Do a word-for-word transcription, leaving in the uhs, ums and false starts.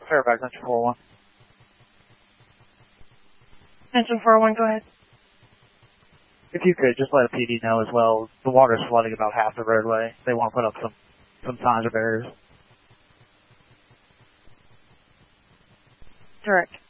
Fairfax, Engine four one. Engine four one, go ahead. If you could, just let a P D know as well. The water's flooding about half the roadway. They want to put up some, some signs or barriers. Direct.